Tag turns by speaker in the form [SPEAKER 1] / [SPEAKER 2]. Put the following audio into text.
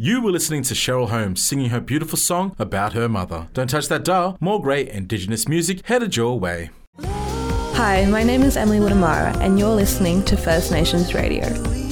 [SPEAKER 1] You were listening to Cheryl Holmes singing her beautiful song about her mother. Don't touch that dial. More great Indigenous music headed your way.
[SPEAKER 2] Hi, my name is Emily Woodamara, and you're listening to First Nations Radio.